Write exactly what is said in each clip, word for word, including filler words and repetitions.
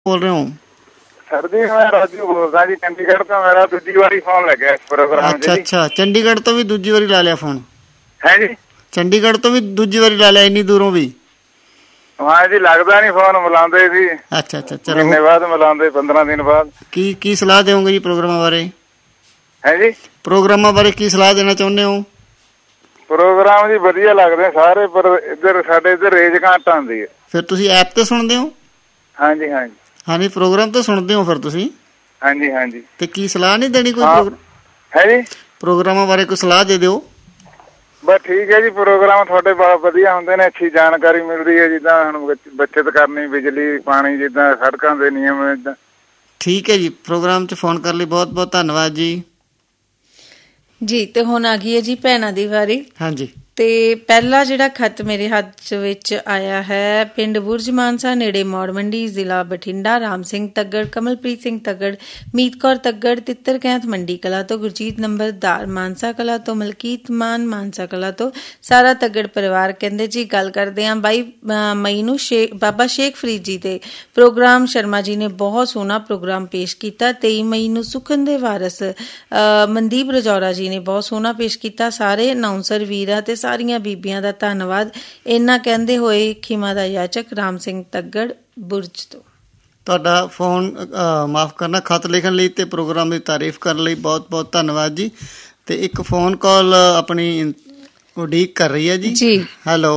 ਬੋਲ ਰਹੇ ਹੋ? ਸਰ ਜੀ ਮੈਂ ਰਾਜੂ ਬੋਲਦਾ ਜੀ, ਚੰਡੀਗੜ੍ਹ ਤੋਂ। ਮੇਰਾ ਦੂਜੀ ਵਾਰੀ ਫੋਨ ਲੱਗਿਆ ਇਸ ਪ੍ਰੋਗਰਾਮ 'ਚ। ਅੱਛਾ ਅੱਛਾ, ਚੰਡੀਗੜ੍ਹ ਤੋਂ ਵੀ ਦੂਜੀ ਵਾਰੀ ਲਾ ਲਿਆ ਫੋਨ? ਹੈ ਜੀ, ਚੰਡੀਗੜ੍ਹ ਤੋਂ ਵੀ ਦੂਜੀ ਵਾਰੀ ਲਾ ਲਿਆ, ਇੰਨੀ ਦੂਰੋਂ ਵੀ? ਹਾਂ ਜੀ, ਲੱਗਦਾ ਨੀ ਫੋਨ, ਮਿਲਾਉਂਦੇ ਸੀ ਅੱਛਾ ਅੱਛਾ, ਚਲੋ ਮਹੀਨੇ ਬਾਅਦ ਮਿਲਾਉਂਦੇ, ਪੰਦਰਾਂ ਦਿਨ ਬਾਅਦ। ਕੀ ਕੀ ਸਲਾਹ ਦਿਓਗੇ ਜੀ ਪ੍ਰੋਗਰਾਮਾਂ ਬਾਰੇ? ਹੈ ਜੀ, ਪ੍ਰੋਗਰਾਮਾਂ ਬਾਰੇ ਕੀ ਸਲਾਹ ਦੇਣਾ ਚਾਹੁੰਦੇ ਹੋ? ਪ੍ਰੋਗਰਾਮ ਜੀ ਵਧੀਆ ਲੱਗਦੇ ਸਾਰੇ, ਪਰ ਇੱਧਰ ਸਾਡੇ ਇੱਧਰ ਰੇਂਜ ਘੱਟ ਆਉਂਦੀ ਹੈ। ਫਿਰ ਤੁਸੀਂ ਐਪ ਤੇ ਸੁਣਦੇ ਹੋ? ਹਾਂਜੀ ਹਾਂਜੀ ਹਾਂਜੀ, ਪ੍ਰੋਗਰਾਮ ਤਾਂ ਸੁਣਦੇ ਹੋ ਫਿਰ ਤੁਸੀਂ? ਹਾਂਜੀ ਹਾਂਜੀ। ਤੇ ਕੀ ਸਲਾਹ ਨਹੀਂ ਦੇਣੀ ਕੋਈ? ਹੈ ਜੀ, ਪ੍ਰੋਗਰਾਮਾਂ ਬਾਰੇ ਕੋਈ ਸਲਾਹ ਦੇ ਦਿਓ। ਬਸ ਠੀਕ ਹੈ ਜੀ, ਪ੍ਰੋਗਰਾਮ ਤੁਹਾਡੇ ਬਹੁਤ ਵਧੀਆ ਹੁੰਦੇ ਨੇ, ਅੱਛੀ ਜਾਣਕਾਰੀ ਮਿਲਦੀ ਹੈ। ਜਿੱਦਾਂ ਹੁਣ ਬੱਚਤ ਕਰਨੀ, ਬਿਜਲੀ ਪਾਣੀ, ਜਿੱਦਾਂ ਸੜਕਾਂ ਦੇ ਨਿਯਮ ਇੱਦਾਂ। ਠੀਕ ਹੈ ਜੀ, ਪ੍ਰੋਗਰਾਮ 'ਚ ਫੋਨ ਕਰਨ ਲਈ ਬਹੁਤ ਬਹੁਤ ਧੰਨਵਾਦ ਜੀ। ਜੀ ਤੇ ਹੁਣ ਆ ਗਈ ਹੈ ਜੀ ਭੈਣਾਂ ਦੀ ਵਾਰੀ। ਹਾਂਜੀ, ਤੇ ਪਹਿਲਾ ਜਿਹੜਾ ਖੱਤ ਮੇਰੇ ਹੱਥ ਵਿੱਚ ਆਇਆ ਹੈ, ਪਿੰਡ ਬੁਰਜ ਮਾਨਸਾ ਨੇੜੇ ਮੌੜ ਮੰਡੀ, ਜ਼ਿਲ੍ਹਾ ਬਠਿੰਡਾ। ਰਾਮ ਸਿੰਘ ਤੱਗੜ, ਕਮਲਪ੍ਰੀਤ ਸਿੰਘ ਤੱਗੜ, ਮੀਤ ਕੌਰ ਤੱਗੜ, ਤਿੱਤਰ ਕੈਂਥ ਮੰਡੀ ਕਲਾ ਤੋਂ, ਗੁਰਜੀਤ ਨੰਬਰਦਾਰ ਮਾਨਸਾ ਕਲਾ ਤੋਂ, ਮਲਕੀਤ ਮਾਨ ਮਾਨਸਾ ਕਲਾ ਤੋਂ, ਸਾਰਾ ਤੱਗੜ ਪਰਿਵਾਰ। ਕਹਿੰਦੇ ਜੀ ਗੱਲ ਕਰਦੇ ਹਾਂ ਬਾਈ ਮਈ ਨੂੰ ਸ਼ੇਖ ਬਾਬਾ ਸ਼ੇਖ ਫਰੀਦ ਜੀ ਦੇ ਪ੍ਰੋਗਰਾਮ ਸ਼ਰਮਾ ਜੀ ਨੇ ਬਹੁਤ ਸੋਹਣਾ ਪ੍ਰੋਗਰਾਮ ਪੇਸ਼ ਕੀਤਾ। ਤੇਈ ਮਈ ਨੂੰ ਸੁਖਨ ਦੇ ਵਾਰਸ ਮਨਦੀਪ ਰਜੌਰਾ ਜੀ ਨੇ ਬਹੁਤ ਸੋਹਣਾ ਪੇਸ਼ ਕੀਤਾ। ਸਾਰੇ ਅਨਾਊਂਸਰ ਵੀਰਾਂ ਤੇ ਸਾਰੀਆਂ ਬੀਬੀਆਂ ਦਾ ਧੰਨਵਾਦ। ਇਹਨਾਂ ਕਹਿੰਦੇ ਹੋਏ ਖਿਮਾ ਦਾ ਯਾਚਕ ਰਾਮ ਸਿੰਘ ਤੱਗੜ ਬੁਰਜ ਤੋਂ। ਤੁਹਾਡਾ ਫੋਨ ਮਾਫ ਕਰਨਾ, ਖਤ ਲਿਖਣ ਲਈ ਤੇ ਪ੍ਰੋਗਰਾਮ ਦੀ ਤਾਰੀਫ ਕਰਨ ਲਈ ਬਹੁਤ ਬਹੁਤ ਧੰਨਵਾਦ ਜੀ। ਤੇ ਇੱਕ ਫੋਨ ਕਾਲ ਆਪਣੀ ਉਡੀਕ ਕਰ ਰਹੀ ਹੈ ਜੀ। ਜੀ ਹੈਲੋ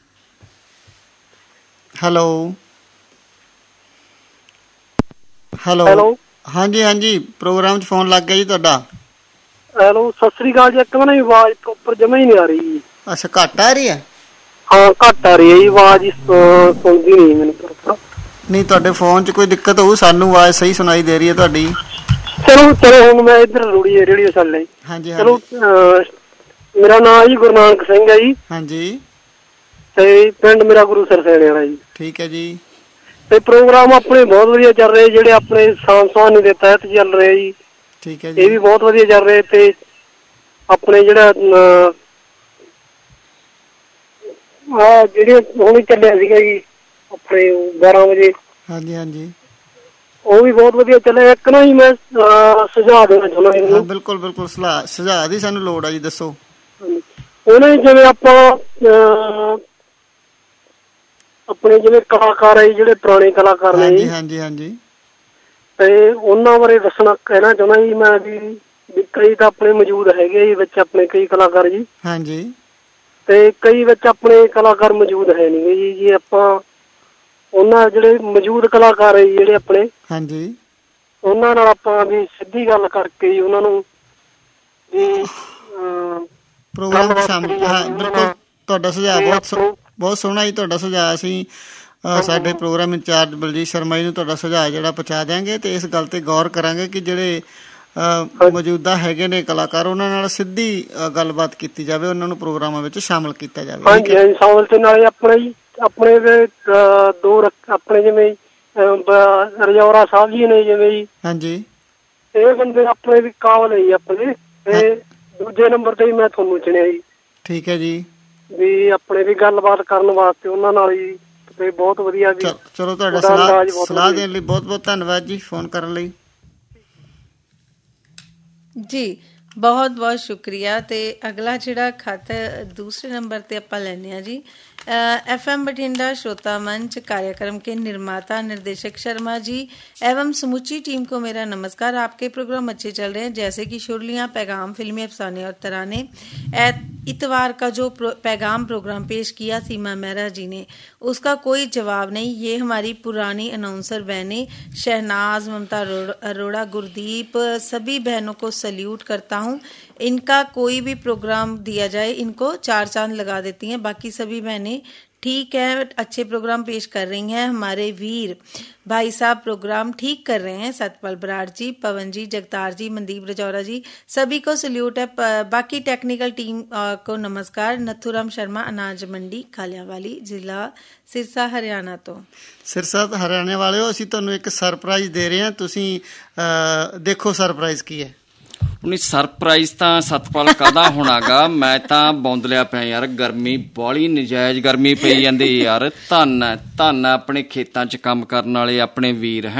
ਹੈਲੋ ਹੈਲੋ ਹਾਂਜੀ ਹਾਂਜੀ, ਪ੍ਰੋਗਰਾਮ 'ਚ ਫੋਨ ਲੱਗ ਗਿਆ ਜੀ ਤੁਹਾਡਾ। ਹੈਲੋ, ਸਤਿ ਸ੍ਰੀ ਅਕਾਲ ਜੀ। ਇੱਕ ਨਾ ਆਵਾਜ਼ ਪ੍ਰੋਪਰ ਜਮਾ ਹੀ ਨਹੀਂ ਆ ਰਹੀ। ਅੱਛਾ, ਘੱਟ ਆ ਰਹੀ ਹੈ? ਹਾਂ, ਘੱਟ ਆ ਰਹੀ ਹੈ ਜੀ ਆਵਾਜ਼, ਸੁਣਦੀ ਨਹੀਂ ਮੈਨੂੰ ਪ੍ਰੋਪਰ। ਨਹੀਂ, ਤੁਹਾਡੇ ਫੋਨ 'ਚ ਕੋਈ ਦਿੱਕਤ ਹੋਊ, ਸਾਨੂੰ ਆਵਾਜ਼ ਸਹੀ ਸੁਣਾਈ ਦੇ ਰਹੀ ਹੈ ਤੁਹਾਡੀ। ਚਲੋ ਚਲੋ, ਹੁਣ ਮੈਂ ਇੱਧਰ ਰੁੜੀ ਰੇਡੀਓ ਚੱਲ। ਹਾਂਜੀ ਚਲੋ, ਮੇਰਾ ਨਾਮ ਜੀ ਗੁਰੂ ਨਾਨਕ ਸਿੰਘ ਹੈ ਜੀ। ਹਾਂਜੀ, ਤੇ ਪਿੰਡ ਮੇਰਾ ਗੁਰੂ ਸਰਸੇਣੇ ਵਾਲਾ ਜੀ। ਠੀਕ ਹੈ ਜੀ। ਤੇ ਪ੍ਰੋਗਰਾਮ ਆਪਣੇ ਬਹੁਤ ਵਧੀਆ ਚੱਲ ਰਹੇ, ਜਿਹੜੇ ਆਪਣੇ ਸਾਂਝ ਸਹਾਨੀ ਦੇ ਤਹਿਤ ਚੱਲ ਰਹੇ ਜੀ। ਠੀਕ ਹੈ ਜੀ, ਇਹ ਵੀ ਬਹੁਤ ਵਧੀਆ ਚੱਲ ਰਹੇ। ਤੇ ਆਪਣੇ ਜਿਹੜਾ ਆਹ ਜਿਹੜੇ ਹੁਣ ਚੱਲਿਆ ਸੀਗਾ ਜੀ ਆਪਣੇ ਬਾਰਾਂ ਵਜੇ, ਹਾਂਜੀ ਹਾਂਜੀ, ਉਹ ਵੀ ਬਹੁਤ ਵਧੀਆ ਚੱਲਿਆ। ਇੱਕ ਨਾ ਜੀ ਮੈਂ ਸੁਝਾਅ ਦੇਣਾ ਚਾਹੁੰਦਾ ਜੀ। ਬਿਲਕੁਲ ਬਿਲਕੁਲ, ਸਲਾਹ ਸੁਝਾਅ ਦੀ ਸਾਨੂੰ ਲੋੜ ਆ ਜੀ, ਦੱਸੋ। ਉਹਨੇ ਜਿਵੇਂ ਆਪਾਂ ਆਪਣੇ ਜਿਵੇਂ ਕਲਾਕਾਰ ਹੈ, ਜਿਹੜੇ ਪੁਰਾਣੇ ਕਲਾਕਾਰ ਨੇ, ਹਾਂਜੀ ਹਾਂਜੀ ਹਾਂਜੀ, ਤੇ ਉਹਨਾਂ ਬਾਰੇ ਦੱਸਣਾ ਕਹਿਣਾ ਚਾਹੁੰਦਾ ਜੀ ਮੈਂ ਵੀ ਕਈ ਤਾਂ ਆਪਣੇ ਮੌਜੂਦ ਹੈਗੇ ਜੀ ਵਿੱਚ, ਆਪਣੇ ਕਈ ਕਲਾਕਾਰ ਜੀ। ਹਾਂਜੀ, ਤੇ ਕਈ ਵਿੱਚ ਆਪਣੇ ਕਲਾਕਾਰ ਮੌਜੂਦ ਹੈ ਨੀ ਗੇ ਜੀ। ਜੇ ਆਪਾਂ ਉਹਨਾਂ ਜਿਹੜੇ ਮੌਜੂਦ ਕਲਾਕਾਰ ਹੈ ਜਿਹੜੇ ਆਪਣੇ, ਹਾਂਜੀ, ਉਹਨਾਂ ਨਾਲ ਆਪਾਂ ਵੀ ਸਿੱਧੀ ਗੱਲ ਕਰਕੇ ਜੀ ਉਹਨਾਂ ਨੂੰ ਵੀ ਪ੍ਰੋਗਰਾਮ ਸ਼ਾਮਿਲ। ਹਾਂ ਬਿਲਕੁਲ, ਤੁਹਾਡਾ ਸੁਝਾਅ ਬਹੁਤ ਬਹੁਤ ਸੋਹਣਾ ਜੀ। ਤੁਹਾਡਾ ਸੁਝਾਅ ਅਸੀਂ ਸਾਡੇ ਪ੍ਰੋਗਰਾਮ ਇੰਚਾਰਜ ਬਲਜੀਤ ਸ਼ਰਮਾ ਜੀ ਨੂੰ ਤੁਹਾਡਾ ਸੁਝਾਅ ਜਿਹੜਾ ਪਹੁੰਚਾ ਦਿਆਂਗੇ, ਤੇ ਇਸ ਗੱਲ ਤੇ ਗੌਰ ਕਰਾਂਗੇ ਕਿ ਜਿਹੜੇ ਮੌਜੂਦਾ ਹੈਗੇ ਨੇ ਕਲਾਕਾਰ, ਉਹਨਾਂ ਨਾਲ ਸਿੱਧੀ ਗੱਲਬਾਤ ਕੀਤੀ ਜਾਵੇ, ਉਹਨਾਂ ਨੂੰ ਪ੍ਰੋਗਰਾਮਾਂ ਵਿੱਚ ਸ਼ਾਮਲ ਕੀਤਾ ਜਾਵੇ। ਹਾਂਜੀ ਹਾਂਜੀ, ਸ਼ਾਮਲ ਤੇ ਨਾਲੇ ਆਪਣੇ ਜੀ ਆਪਣੇ ਦੋ ਆਪਣੇ ਜਿਵੇਂ ਰਜੌਰਾ ਸਾਹਿਬ ਜੀ ਨੇ ਜਿਵੇਂ ਜੀ, ਹਾਂਜੀ, ਇਹ ਬੰਦੇ ਆਪਣੇ ਵੀ ਕਾਬਲ ਹੈ ਜੀ ਆਪਣੇ। ਤੇ ਦੂਜੇ ਨੰਬਰ ਤੇ ਮੈਂ ਤੁਹਾਨੂੰ ਚੁਣਿਆ ਜੀ। ਠੀਕ ਹੈ ਜੀ, ਵੀ ਆਪਣੇ ਵੀ ਗੱਲਬਾਤ ਕਰਨ ਵਾਸਤੇ ਉਹਨਾਂ ਨਾਲ ਜੀ। ਤੇ ਬਹੁਤ ਵਧੀਆ ਜੀ। ਚਲੋ, ਤੁਹਾਡਾ ਸਲਾਹ ਸਲਾਹ ਦੇਣ ਲਈ ਬਹੁਤ ਬਹੁਤ ਧੰਨਵਾਦ ਜੀ, ਫੋਨ ਕਰਨ ਲਈ ਜੀ। ਬਹੁਤ ਬਹੁਤ ਸ਼ੁਕਰੀਆ। ਤੇ ਅਗਲਾ ਜਿਹੜਾ ਖਤ ਦੂਸਰੇ ਨੰਬਰ ਤੇ ਆਪਾਂ ਲੈਂਦੇ ਹਾਂ ਜੀ। एफ एम बठिंडा श्रोता मंच कार्यक्रम के निर्माता निर्देशक शर्मा जी एवं समूची टीम को मेरा नमस्कार। आपके प्रोग्राम अच्छे चल रहे हैं, जैसे कि शुरलियाँ, पैगाम, फिल्मी अफसाने और तराने। इतवार का जो प्रो, पैगाम प्रोग्राम पेश किया सीमा मेहरा जी ने, उसका कोई जवाब नहीं। ये हमारी पुरानी अनाउंसर बहनें शहनाज, ममता अरोड़ा, गुरदीप, सभी बहनों को सल्यूट करता हूँ। इनका कोई भी प्रोग्राम दिया जाए, इनको चार चांद लगा देती हैं। बाकी सभी बहनें ठीक है, अच्छे प्रोग्राम पेश कर रही हैं। हमारे वीर भाई साहब प्रोग्राम ठीक कर रहे हैं। सतपाल बराड़ जी, पवन जी, जगतार जी, मनदीप रजौरा जी, सभी को सल्यूट है। बाकी टेक्निकल टीम को नमस्कार। नथुराम शर्मा, अनाज मंडी खालियावाली, जिला सिरसा हरियाणा ਤੋਂ। ਸਿਰਸਾ ਹਰਿਆਣੇ ਵਾਲਿਓ, ਅਸੀਂ ਤੁਹਾਨੂੰ ਇੱਕ ਸਰਪ੍ਰਾਈਜ਼ ਦੇ ਰਹੇ ਹਾਂ, ਤੁਸੀਂ ਦੇਖੋ ਸਰਪ੍ਰਾਈਜ਼ ਕੀ ਹੈ। ਨਹੀਂ, ਸਰਪ੍ਰਾਈਜ਼ ਤਾਂ ਸਤਪਾਲ ਕਾਹਦਾ ਹੋਣਾਗਾ, ਮੈਂ ਤਾਂ ਬੌਂਦਲਿਆ ਪਿਆ ਯਾਰ। ਗਰਮੀ ਬਾਹਲੀ ਨਜਾਇਜ਼ ਗਰਮੀ ਪਈ ਜਾਂਦੀ ਯਾਰ। ਧੰਨ ਹੈ ਧੰਨ ਆਪਣੇ ਖੇਤਾਂ 'ਚ ਕੰਮ ਕਰਨ ਵਾਲੇ ਆਪਣੇ ਵੀਰ ਹੈ।